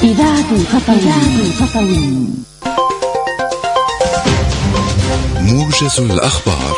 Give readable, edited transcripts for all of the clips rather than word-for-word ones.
إذاعة تطاوين. موجز الأخبار.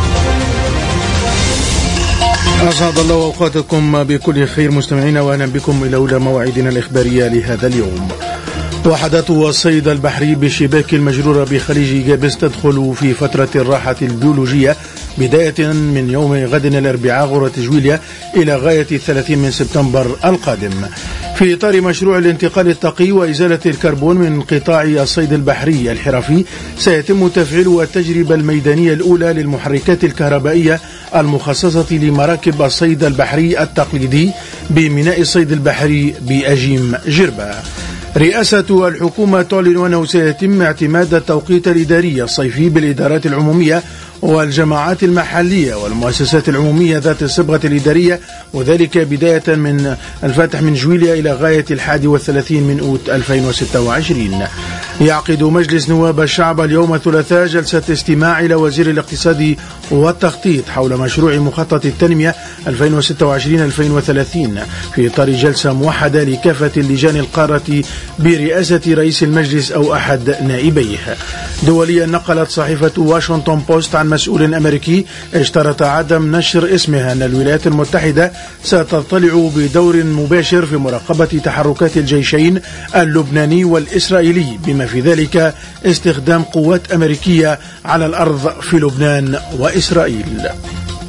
أسعد الله أوقاتكم بكل خير مستمعينا، وأهلا بكم إلى أولى مواعيدنا الإخبارية لهذا اليوم. وحدات الصيد البحري بالشباك المجرورة بخليج جابس تدخل في فترة الراحة البيولوجية بداية من يوم غد الأربعاء غرة جويليا إلى غاية 30 من سبتمبر القادم، في إطار مشروع الانتقال التقي وإزالة الكربون من قطاع الصيد البحري الحرفي. سيتم تفعيل التجربة الميدانية الأولى للمحركات الكهربائية المخصصة لمراكب الصيد البحري التقليدي بميناء الصيد البحري بأجيم جربة. رئاسة الحكومة تعلن أنه سيتم اعتماد التوقيت الإداري الصيفي بالإدارات العمومية والجماعات المحلية والمؤسسات العمومية ذات الصبغة الإدارية، وذلك بداية من الفاتح من جويليا إلى غاية 31 من أوت 2026. يعقد مجلس نواب الشعب اليوم الثلاثاء جلسة استماع إلى وزير الاقتصاد والتخطيط حول مشروع مخطط التنمية 2026-2030 في إطار جلسة موحدة لكافة اللجان القارة برئاسة رئيس المجلس أو أحد نائبيه. دوليا، نقلت صحيفة واشنطن بوست عن مسؤول أمريكي اشترط عدم نشر اسمه أن الولايات المتحدة ستطلع بدور مباشر في مراقبة تحركات الجيشين اللبناني والإسرائيلي، بما في ذلك استخدام قوات أمريكية على الأرض في لبنان وإسرائيل.